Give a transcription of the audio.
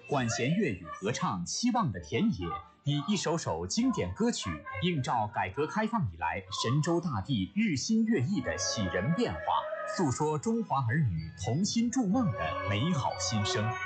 管弦乐与合唱《期望的田野》，以一首首经典歌曲映照改革开放以来神州大地日新月异的喜人变化，诉说中华儿女同心筑梦的美好心声。